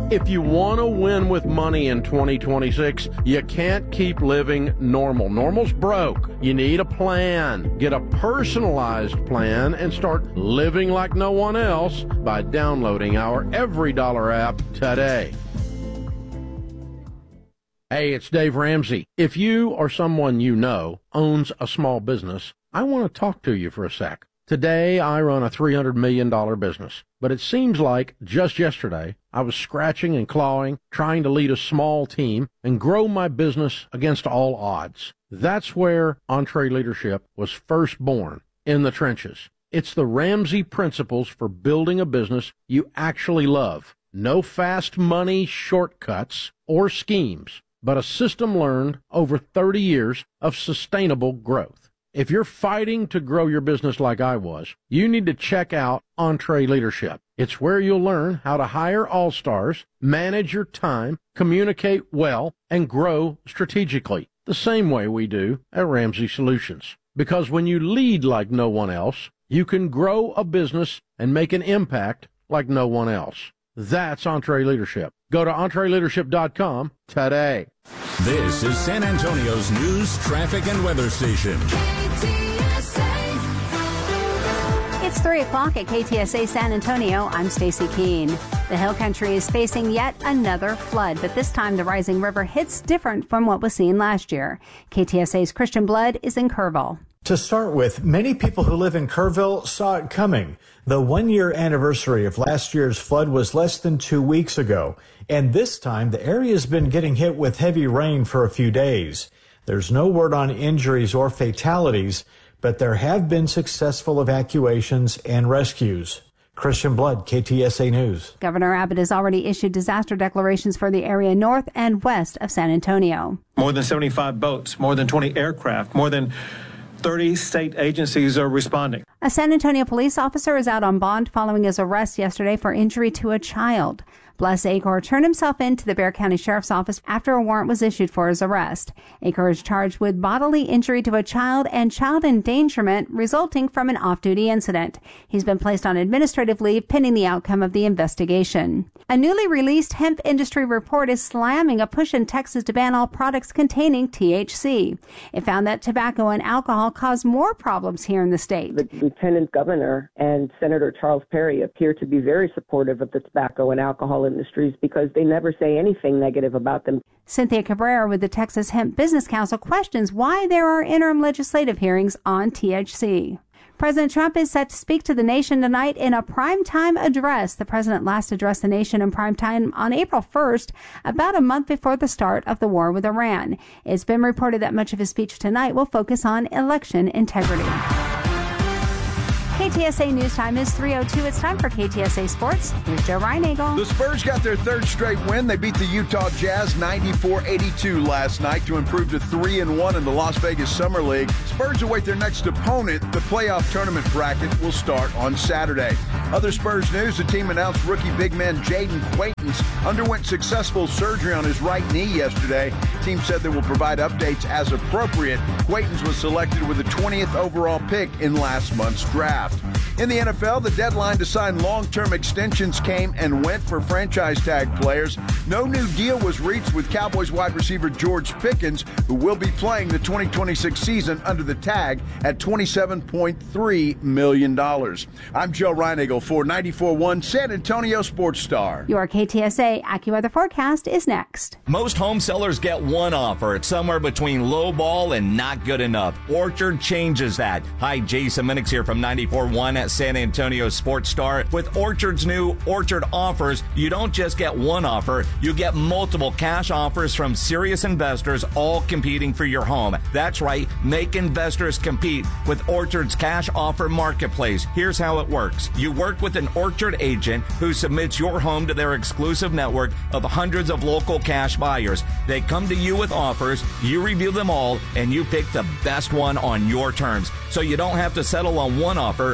If you want to win with money in 2026, you can't keep living normal. Normal's broke. You need a plan. Get a personalized plan and start living like no one else by downloading our Every Dollar app today. Hey, it's Dave Ramsey. If you or someone you know owns a small business, I want to talk to you for a sec. Today, I run a $300 million business, but it seems like just yesterday, I was scratching and clawing, trying to lead a small team and grow my business against all odds. That's where EntreLeadership was first born, in the trenches. It's the Ramsey principles for building a business you actually love. No fast money shortcuts or schemes, but a system learned over 30 years of sustainable growth. If you're fighting to grow your business like I was, you need to check out EntreLeadership. It's where you'll learn how to hire all-stars, manage your time, communicate well, and grow strategically, the same way we do at Ramsey Solutions. Because when you lead like no one else, you can grow a business and make an impact like no one else. That's EntreLeadership. Go to EntreLeadership.com today. This is San Antonio's news, traffic, and weather station. It's 3 o'clock at KTSA San Antonio. I'm Stacy Keene. The Hill Country is facing yet another flood, but this time the rising river hits different from what was seen last year. KTSA's Christian Blood is in Kerrville. To start with, many people who live in Kerrville saw it coming. The one-year anniversary of last year's flood was less than 2 weeks ago, and this time the area's been getting hit with heavy rain for a few days. There's no word on injuries or fatalities, but there have been successful evacuations and rescues. Christian Blood, KTSA News. Governor Abbott has already issued disaster declarations for the area north and west of San Antonio. More than 75 boats, more than 20 aircraft, more than 30 state agencies are responding. A San Antonio police officer is out on bond following his arrest yesterday for injury to a child. Bless Acor turned himself in to the Bexar County Sheriff's Office after a warrant was issued for his arrest. Acor is charged with bodily injury to a child and child endangerment resulting from an off-duty incident. He's been placed on administrative leave pending the outcome of the investigation. A newly released hemp industry report is slamming a push in Texas to ban all products containing THC. It found that tobacco and alcohol cause more problems here in the state. The Lieutenant Governor and Senator Charles Perry appear to be very supportive of the tobacco and alcohol industries because they never say anything negative about them. Cynthia Cabrera with the Texas Hemp Business Council questions why there are interim legislative hearings on THC. President Trump is set to speak to the nation tonight in a primetime address. The president last addressed the nation in primetime on April 1st, about a month before the start of the war with Iran. It's been reported that much of his speech tonight will focus on election integrity. KTSA News Time is 3:02. It's time for KTSA Sports. Here's Joe Reinagel. The Spurs got their third straight win. They beat the Utah Jazz 94-82 last night to improve to 3-1 in the Las Vegas Summer League. Spurs await their next opponent. The playoff tournament bracket will start on Saturday. Other Spurs news, the team announced rookie big man Jaden Quaintance underwent successful surgery on his right knee yesterday. The team said they will provide updates as appropriate. Quaintance was selected with the 20th overall pick in last month's draft. In the NFL, the deadline to sign long-term extensions came and went for franchise tag players. No new deal was reached with Cowboys wide receiver George Pickens, who will be playing the 2026 season under the tag at $27.3 million. I'm Joe Reinagel for 94.1 San Antonio Sports Star. Your KTSA AccuWeather forecast is next. Most home sellers get one offer. It's somewhere between low ball and not good enough. Orchard changes that. Hi, Jason Minix here from 94.1 at San Antonio Sports Star. With Orchard's new Orchard offers, you don't just get one offer, you get multiple cash offers from serious investors, all competing for your home. That's right, make investors compete with Orchard's cash offer marketplace. Here's how it works. You work with an Orchard agent who submits your home to their exclusive network of hundreds of local cash buyers. They come to you with offers, you review them all, and you pick the best one on your terms. So you don't have to settle on one offer or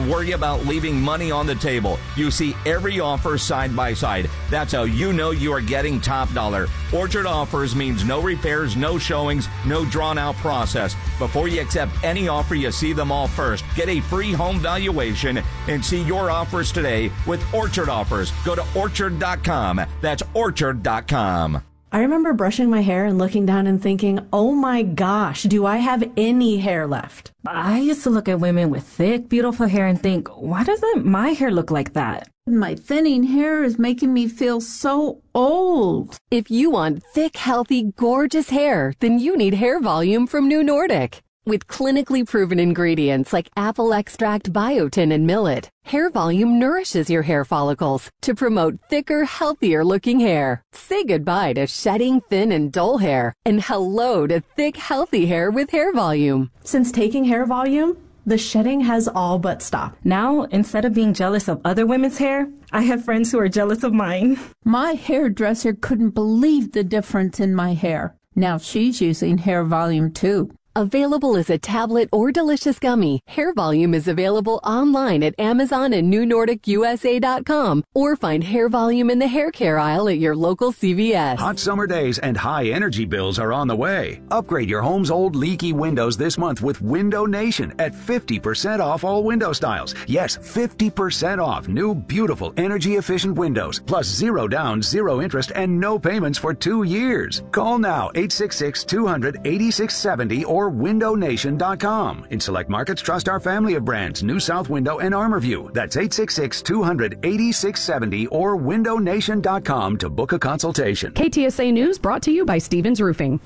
worry about leaving money on the table. You see every offer side by side. That's how you know you are getting top dollar. Orchard Offers means no repairs, no showings, no drawn-out process. Before you accept any offer, you see them all first. Get a free home valuation and see your offers today with Orchard Offers. Go to Orchard.com. That's Orchard.com. I remember brushing my hair and looking down and thinking, oh my gosh, do I have any hair left? I used to look at women with thick, beautiful hair and think, why doesn't my hair look like that? My thinning hair is making me feel so old. If you want thick, healthy, gorgeous hair, then you need Hair Volume from New Nordic. With clinically proven ingredients like apple extract, biotin, and millet, Hair Volume nourishes your hair follicles to promote thicker, healthier-looking hair. Say goodbye to shedding, thin, and dull hair, and hello to thick, healthy hair with Hair Volume. Since taking Hair Volume, the shedding has all but stopped. Now, instead of being jealous of other women's hair, I have friends who are jealous of mine. My hairdresser couldn't believe the difference in my hair. Now she's using Hair Volume too. Available as a tablet or delicious gummy, Hair Volume is available online at Amazon and NewNordicUSA.com, or find Hair Volume in the hair care aisle at your local CVS. Hot summer days and high energy bills are on the way. Upgrade your home's old leaky windows this month with Window Nation at 50% off all window styles. Yes, 50% off new beautiful energy efficient windows, plus 0 down, 0 interest, and no payments for 2 years. Call now 866-200-8670 or windownation.com. In select markets, trust our family of brands, New South Window and ArmorView. That's 866-200-8670 or windownation.com to book a consultation. KTSA News brought to you by Stevens Roofing.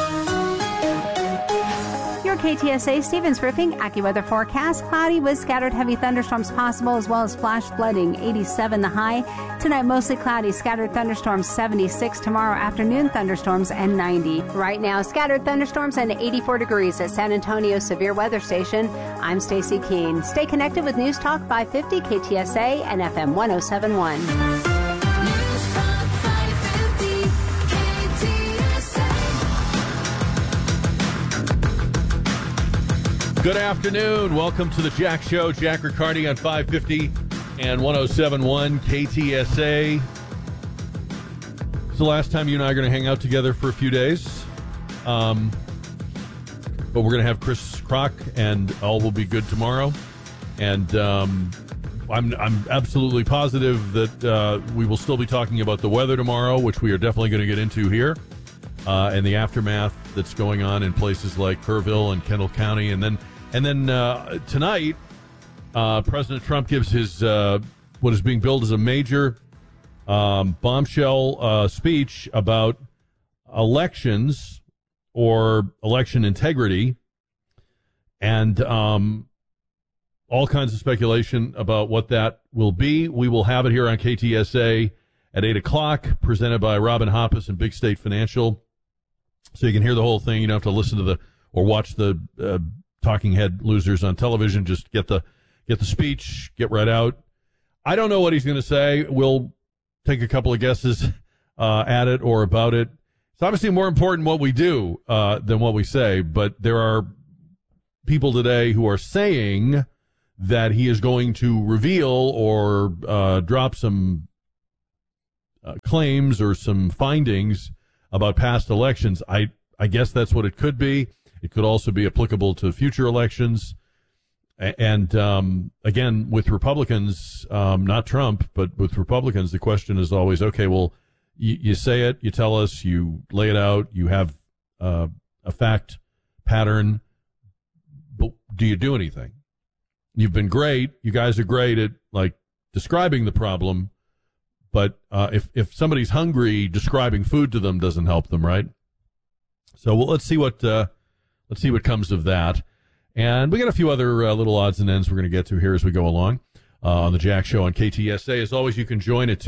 Your KTSA Stevens Roofing AccuWeather forecast. Cloudy with scattered heavy thunderstorms possible, as well as flash flooding. 87 the high. Tonight mostly cloudy, scattered thunderstorms. 76 tomorrow afternoon, thunderstorms, and 90. Right now, scattered thunderstorms and 84 degrees at San Antonio Severe Weather Station. I'm Stacy Keene. Stay connected with News Talk 550 KTSA and FM 107.1. Good afternoon. Welcome to the Jack Show. Jack Riccardi on 550 and 107.1 KTSA. It's the last time you and I are going to hang out together for a few days. But we're going to have Chris Kroc, and all will be good tomorrow. And I'm absolutely positive that we will still be talking about the weather tomorrow, which we are definitely going to get into here, and the aftermath that's going on in places like Kerrville and Kendall County. And then tonight, President Trump gives his what is being billed as a major bombshell speech about elections or election integrity, and all kinds of speculation about what that will be. We will have it here on KTSA at 8 o'clock, presented by Robin Hoppus and Big State Financial. So you can hear the whole thing. You don't have to listen to or watch the talking head losers on television. Just get the speech, get right out. I don't know what he's going to say. We'll take a couple of guesses at it or about it. It's obviously more important what we do than what we say, but there are people today who are saying that he is going to reveal or drop some claims or some findings about past elections. I guess that's what it could be. It could also be applicable to future elections. And again, with Republicans, not Trump, but with Republicans, the question is always, okay, well, you say it, you tell us, you lay it out, you have a fact pattern, but do you do anything? You've been great. You guys are great at describing the problem, but if somebody's hungry, describing food to them doesn't help them, right? So let's see what comes of that. And we got a few other little odds and ends we're going to get to here as we go along on the Jack Show on KTSA. As always, you can join at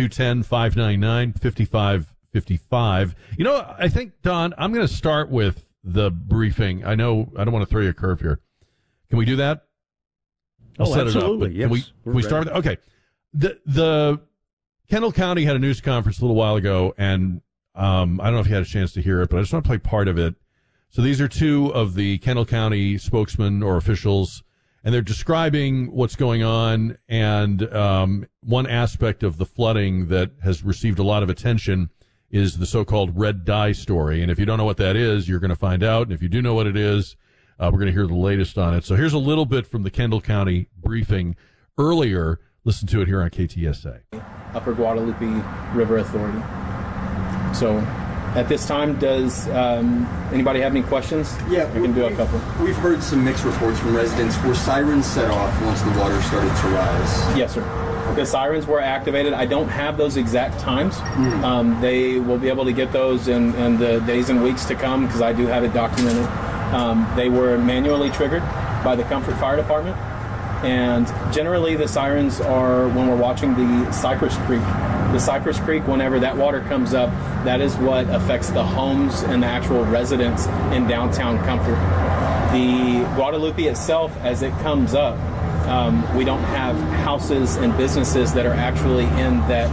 210-599-5555. You know, I think, Don, I'm going to start with the briefing. I know I don't want to throw you a curve here. Can we do that? I'll set absolutely. It up. Yes, Can we start with okay. The Kendall County had a news conference a little while ago, and I don't know if you had a chance to hear it, but I just want to play part of it. So these are two of the Kendall County spokesmen or officials, And they're describing what's going on, and one aspect of the flooding that has received a lot of attention is the so-called red dye story. And if you don't know what that is, you're going to find out. And if you do know what it is, we're going to hear the latest on it. So here's a little bit from the Kendall County briefing earlier. Listen to it here on KTSA. Upper Guadalupe River Authority. So at this time, does anybody have any questions? Yeah, we can do a couple. We've heard some mixed reports from residents. Were sirens set off once the water started to rise? Yes, sir. The sirens were activated. I don't have those exact times. They will be able to get those in the days and weeks to come because I do have it documented. They were manually triggered by the Comfort Fire Department. And generally the sirens are when we're watching the Cypress Creek. The Cypress Creek, whenever that water comes up, that is what affects the homes and the actual residents in downtown Comfort. The Guadalupe itself, as it comes up, we don't have houses and businesses that are actually in that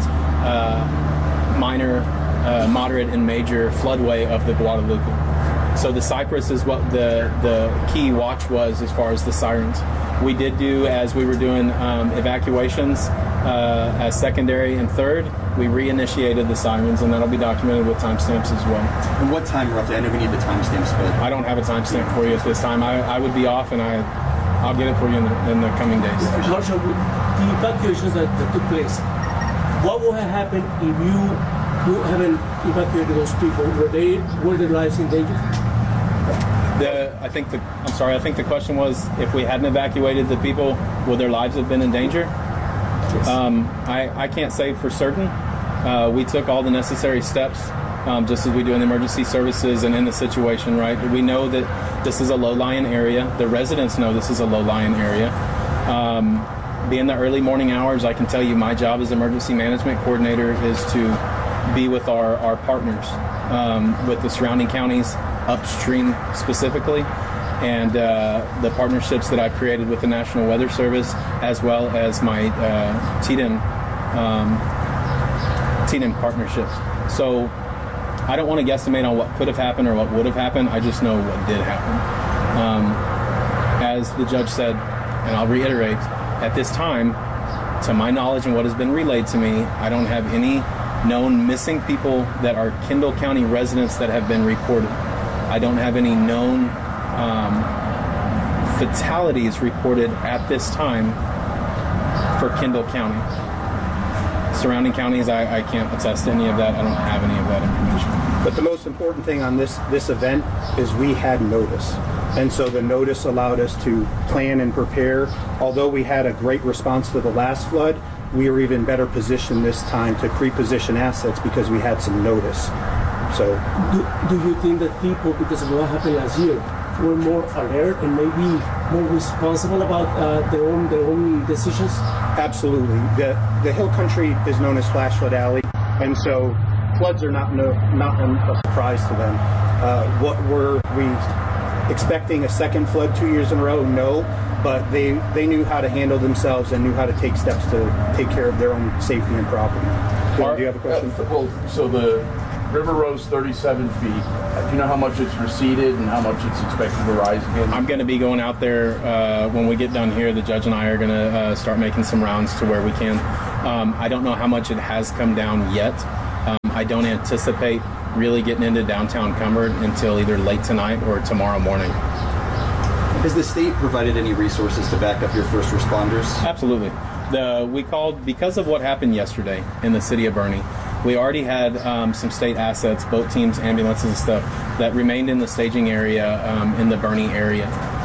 minor, moderate, and major floodway of the Guadalupe. So the Cypress is what the key watch was as far as the sirens. We did do, as we were doing evacuations as secondary and third, we reinitiated the sirens, and that'll be documented with timestamps as well. And what time roughly? I know we need the timestamps, but I don't have a timestamp for you at this time. I would be off, and I'll get it for you in the coming days. Marshal, the evacuations that took place, what would have happened if you haven't evacuated those people? Were their lives in danger? I think the question was, if we hadn't evacuated the people, would their lives have been in danger? Yes. I can't say for certain. We took all the necessary steps, just as we do in the emergency services and in the situation, right? We know that this is a low-lying area. The residents know this is a low-lying area. Being the early morning hours, I can tell you my job as emergency management coordinator is to be with our partners, with the surrounding counties, upstream specifically, and the partnerships that I've created with the National Weather Service, as well as my TDIM partnerships. So I don't want to guesstimate on what could have happened or what would have happened. I just know what did happen. As the judge said, and I'll reiterate, at this time, to my knowledge and what has been relayed to me, I don't have any known missing people that are Kendall County residents that have been reported. I don't have any known fatalities reported at this time for Kendall County. Surrounding counties, I can't attest to any of that. I don't have any of that information. But the most important thing on this event is we had notice. And so the notice allowed us to plan and prepare. Although we had a great response to the last flood, we were even better positioned this time to pre-position assets because we had some notice. So, do you think that people, because of what happened last year, were more alert and maybe more responsible about their own decisions? Absolutely. The hill country is known as flash flood alley, and so floods are not a surprise to them. What were we expecting a second flood 2 years in a row? No, but they knew how to handle themselves and knew how to take steps to take care of their own safety and property. Do you have a question? So the river rose 37 feet. Do you know how much it's receded and how much it's expected to rise again? I'm going to be going out there when we get done here. The judge and I are going to start making some rounds to where we can. I don't know how much it has come down yet. I don't anticipate really getting into downtown Comfort until either late tonight or tomorrow morning. Has the state provided any resources to back up your first responders? Absolutely. We called, because of what happened yesterday in the city of Boerne, we already had some state assets, boat teams, ambulances and stuff that remained in the staging area in the Boerne area.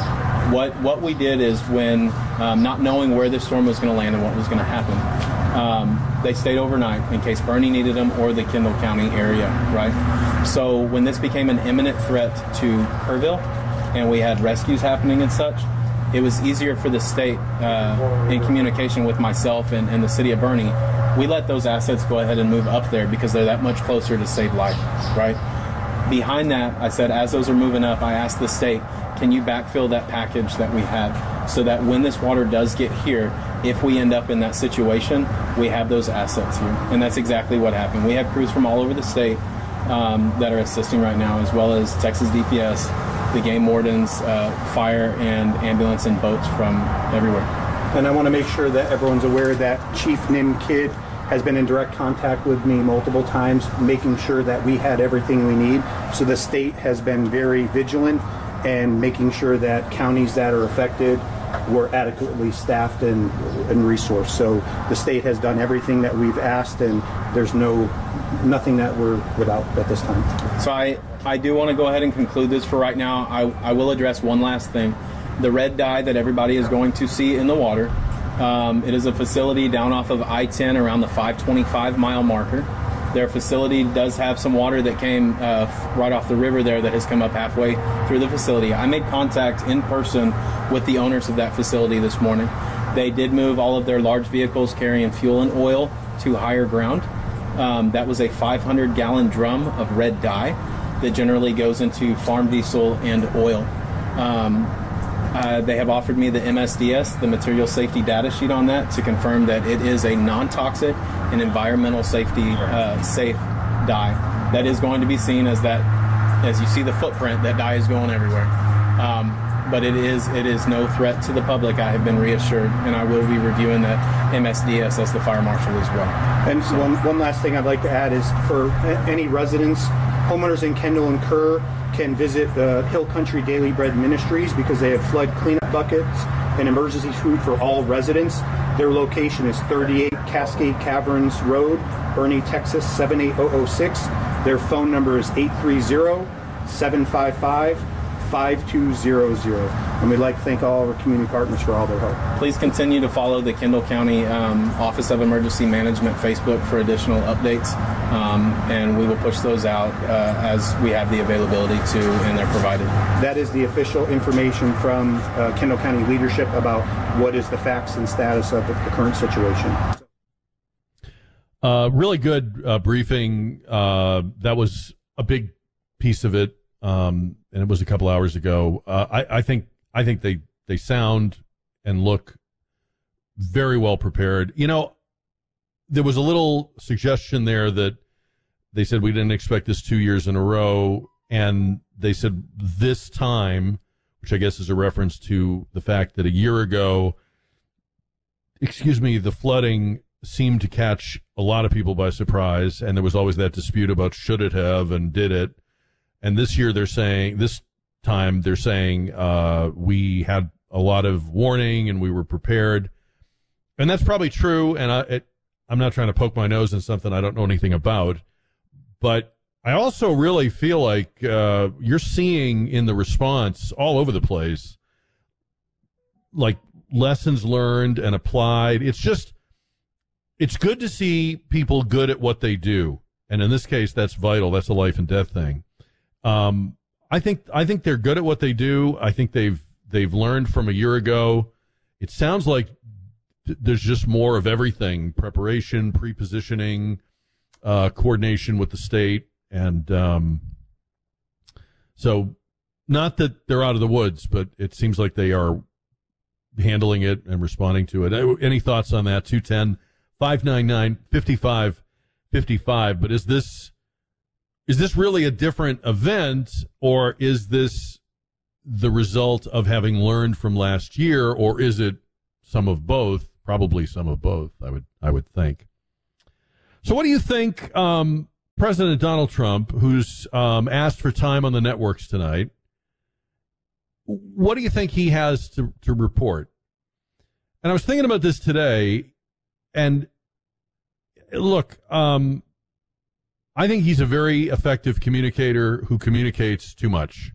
What we did is when, not knowing where the storm was going to land and what was going to happen, they stayed overnight in case Boerne needed them or the Kendall County area, right? So when this became an imminent threat to Kerrville and we had rescues happening and such, it was easier for the state in communication with myself and the city of Boerne. We let those assets go ahead and move up there because they're that much closer to save life, right? Behind that, I said, as those are moving up, I asked the state, can you backfill that package that we have so that when this water does get here, if we end up in that situation, we have those assets here. And that's exactly what happened. We have crews from all over the state that are assisting right now, as well as Texas DPS, the game wardens, fire and ambulance and boats from everywhere. And I want to make sure that everyone's aware that Chief Nim Kidd has been in direct contact with me multiple times, making sure that we had everything we need. So the state has been very vigilant and making sure that counties that are affected were adequately staffed and resourced. So the state has done everything that we've asked, and there's nothing that we're without at this time. So I do want to go ahead and conclude this for right now. I will address one last thing. The red dye that everybody is going to see in the water, it is a facility down off of I-10 around the 525 mile marker. Their facility does have some water that came right off the river there that has come up halfway through the facility. I made contact in person with the owners of that facility this morning. They did move all of their large vehicles carrying fuel and oil to higher ground. That was a 500-gallon drum of red dye that generally goes into farm diesel and oil. They have offered me the MSDS, the material safety data sheet on that, to confirm that it is a non-toxic and environmental safety safe dye. That is going to be seen as that, as you see the footprint, that dye is going everywhere. But it is no threat to the public. I have been reassured, and I will be reviewing that MSDS as the fire marshal as well. And so one last thing I'd like to add is for any residents, homeowners in Kendall and Kerr can visit the Hill Country Daily Bread Ministries because they have flood cleanup buckets and emergency food for all residents. Their location is 38 Cascade Caverns Road, Boerne, Texas 78006. Their phone number is 830-755-5200. And we'd like to thank all of our community partners for all their help. Please continue to follow the Kendall County Office of Emergency Management Facebook for additional updates, and we will push those out as we have the availability to, and they're provided. That is the official information from Kendall County leadership about what is the facts and status of the current situation. Really good briefing. That was a big piece of it, and it was a couple hours ago. I think they sound and look very well prepared. You know, there was a little suggestion there that they said we didn't expect this 2 years in a row, and they said this time, which I guess is a reference to the fact that a year ago, the flooding seemed to catch a lot of people by surprise, and there was always that dispute about should it have and did it. And this year they're saying we had a lot of warning and we were prepared. And that's probably true, and I'm not trying to poke my nose in something I don't know anything about, but I also really feel like you're seeing in the response all over the place, like lessons learned and applied. It's good to see people good at what they do. And in this case, that's vital. That's a life and death thing. I think they're good at what they do. I think they've learned from a year ago. It sounds like there's just more of everything: preparation, pre-positioning, coordination with the state, and so not that they're out of the woods, but it seems like they are handling it and responding to it. Any thoughts on that? 210-599-5555. But is this really a different event, or is this the result of having learned from last year, or is it some of both? Probably some of both, I would think. So what do you think, President Donald Trump, who's asked for time on the networks tonight, what do you think he has to report? And I was thinking about this today, and look, I think he's a very effective communicator who communicates too much.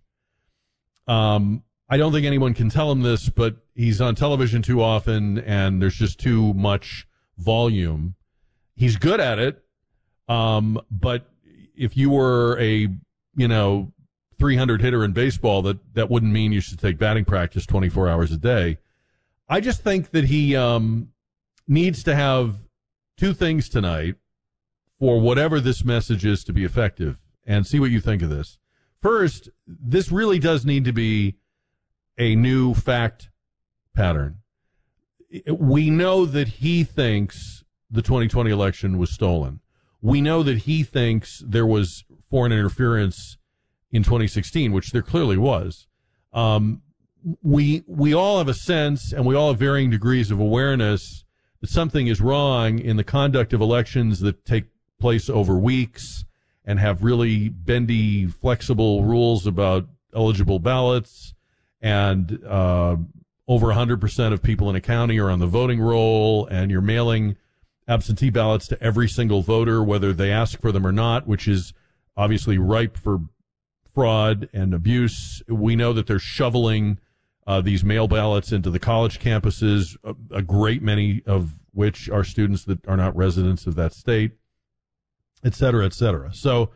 I don't think anyone can tell him this, but he's on television too often, and there's just too much volume. He's good at it, but if you were a 300 hitter in baseball, that wouldn't mean you should take batting practice 24 hours a day. I just think that he needs to have two things tonight for whatever this message is to be effective, and see what you think of this. First, this really does need to be a new fact pattern. We know that he thinks the 2020 election was stolen. We know that he thinks there was foreign interference in 2016, which there clearly was. we all have a sense, and we all have varying degrees of awareness that something is wrong in the conduct of elections that take place over weeks and have really bendy, flexible rules about eligible ballots, and over 100% of people in a county are on the voting roll, and you're mailing absentee ballots to every single voter, whether they ask for them or not, which is obviously ripe for fraud and abuse. We know that they're shoveling these mail ballots into the college campuses, a great many of which are students that are not residents of that state, et cetera, et cetera. So,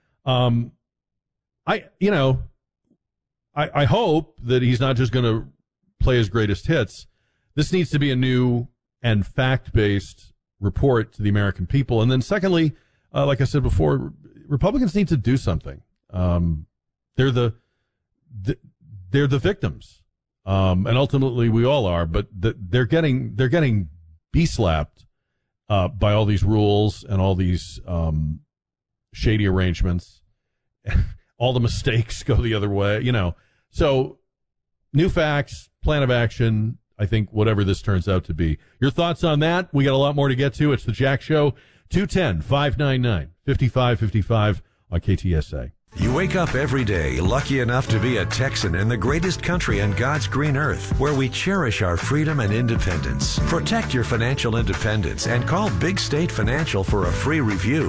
I hope that he's not just going to play his greatest hits. This needs to be a new and fact-based report to the American people. And then secondly, like I said before, Republicans need to do something. They're the victims. And ultimately we all are, but they're getting bee-slapped by all these rules and all these shady arrangements. All the mistakes go the other way, So new facts, plan of action, I think whatever this turns out to be. Your thoughts on that? We got a lot more to get to. It's the Jack Show, 210-599-5555 on KTSA. You wake up every day lucky enough to be a Texan in the greatest country on God's green earth, where we cherish our freedom and independence. Protect your financial independence and call Big State Financial for a free review.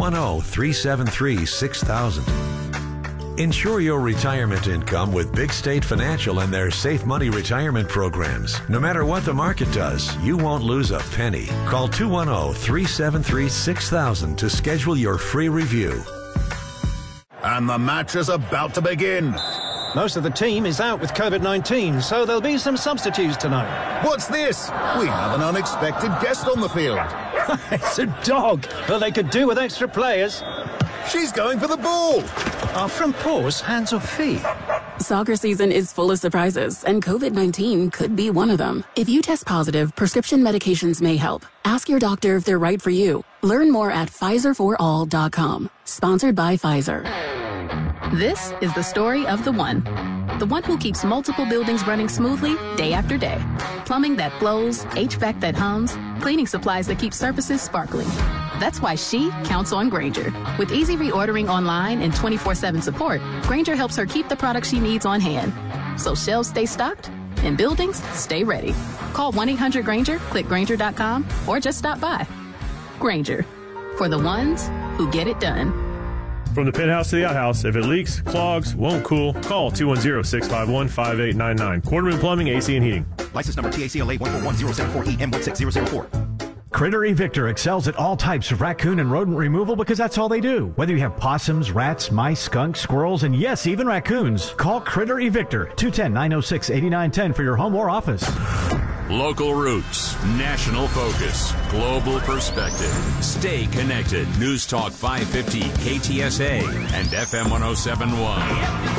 210-373-6000. Ensure your retirement income with Big State Financial and their Safe Money retirement programs. No matter what the market does, you won't lose a penny. Call 210-373-6000 to schedule your free review. And the match is about to begin. Most of the team is out with COVID-19, so there'll be some substitutes tonight. What's this? We have an unexpected guest on the field. It's a dog, but they could do with extra players. She's going for the ball. Are front paws hands or feet? Soccer season is full of surprises, and COVID-19 could be one of them. If you test positive, prescription medications may help. Ask your doctor if they're right for you. Learn more at PfizerForAll.com. Sponsored by Pfizer. This is the story of the one who keeps multiple buildings running smoothly day after day. Plumbing that flows, HVAC that hums, cleaning supplies that keep surfaces sparkling. That's why she counts on Grainger. With easy reordering online and 24/7 support, Grainger helps her keep the products she needs on hand. So shelves stay stocked and buildings stay ready. Call 1-800-GRAINGER, click Grainger.com, or just stop by. Grainger, for the ones who get it done. From the penthouse to the outhouse, if it leaks, clogs, won't cool, call 210-651-5899. Quarterman Plumbing, AC and Heating. License number TACLA 141074EM16004. Critter Evictor excels at all types of raccoon and rodent removal because that's all they do. Whether you have possums, rats, mice, skunks, squirrels, and yes, even raccoons, call Critter Evictor, 210-906-8910 for your home or office. Local roots, national focus, global perspective. Stay connected. News Talk 550 KTSA and FM 1071.